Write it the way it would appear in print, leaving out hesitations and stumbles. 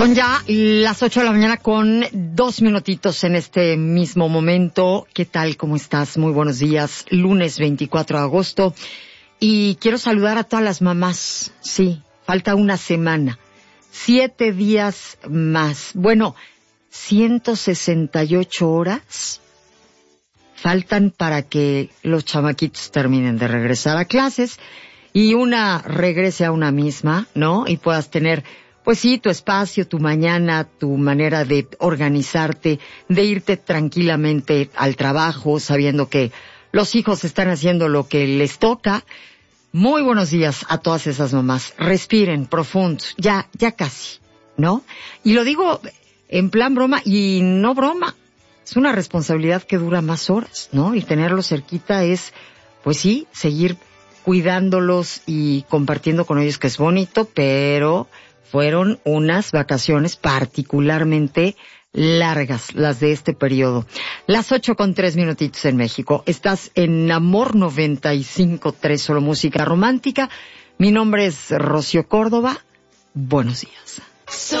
Son ya las 8 de la mañana con 2 minutitos en este mismo momento. ¿Qué tal? ¿Cómo estás? Muy buenos días. Lunes 24 de agosto. Y quiero saludar a todas las mamás. Sí, falta una semana. 7 días más. Bueno, 168 horas faltan para que los chamaquitos terminen de regresar a clases y una regrese a una misma, ¿no? Y puedas tener, pues sí, tu espacio, tu mañana, tu manera de organizarte, de irte tranquilamente al trabajo, sabiendo que los hijos están haciendo lo que les toca. Muy buenos días a todas esas mamás. Respiren profundo, ya casi, ¿no? Y lo digo en plan broma y no broma. Es una responsabilidad que dura más horas, ¿no? Y tenerlos cerquita es, pues sí, seguir cuidándolos y compartiendo con ellos, que es bonito, pero fueron unas vacaciones particularmente largas, las de este periodo. Las 8 con 3 minutitos en México. Estás en Amor 95.3, solo música romántica. Mi nombre es Rocío Córdoba. Buenos días.